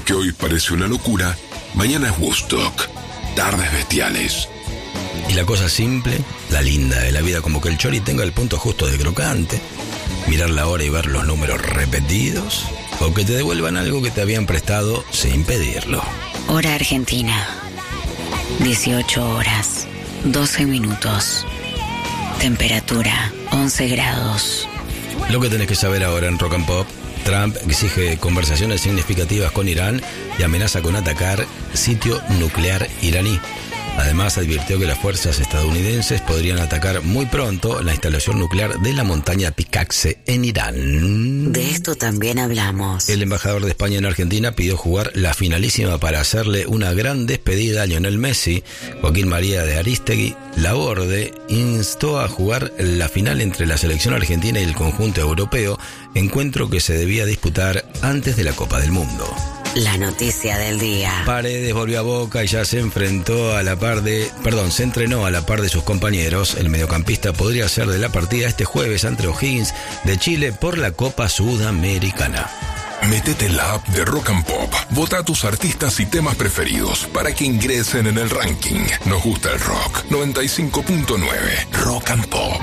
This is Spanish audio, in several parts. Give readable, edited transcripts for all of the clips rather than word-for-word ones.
Lo que hoy parece una locura, mañana es Woodstock. Tardes bestiales. Y la cosa simple, la linda de la vida, como que el chori tenga el punto justo de crocante, mirar la hora y ver los números repetidos, o que te devuelvan algo que te habían prestado sin pedirlo. Hora Argentina. 18 horas, 12 minutos. Temperatura, 11 grados. Lo que tenés que saber ahora en Rock and Pop: Trump exige conversaciones significativas con Irán y amenaza con atacar sitio nuclear iraní. Además, advirtió que las fuerzas estadounidenses podrían atacar muy pronto la instalación nuclear de la montaña Picaxe en Irán. De esto también hablamos. El embajador de España en Argentina pidió jugar la finalísima para hacerle una gran despedida a Lionel Messi. Joaquín María de Aristegui Laborde instó a jugar la final entre la selección argentina y el conjunto europeo, encuentro que se debía disputar antes de la Copa del Mundo. La noticia del día. Paredes volvió a Boca y ya se entrenó a la par de sus compañeros. El mediocampista podría ser de la partida este jueves ante O'Higgins de Chile por la Copa Sudamericana. Métete en la app de Rock and Pop. Vota a tus artistas y temas preferidos para que ingresen en el ranking. Nos gusta el rock. 95.9 Rock and Pop.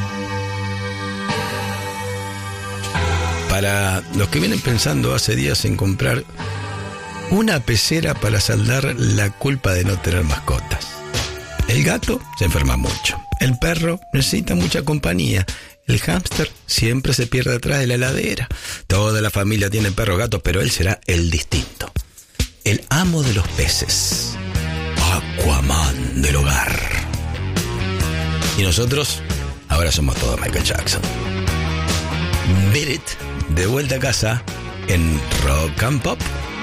Para los que vienen pensando hace días en comprar una pecera para saldar la culpa de no tener mascotas. El gato se enferma mucho. El perro necesita mucha compañía. El hámster siempre se pierde atrás de la heladera. Toda la familia tiene perros, gatos, pero él será el distinto. El amo de los peces. Aquaman del hogar. Y nosotros ahora somos todos Michael Jackson. Beat It, de vuelta a casa en Rock and Pop.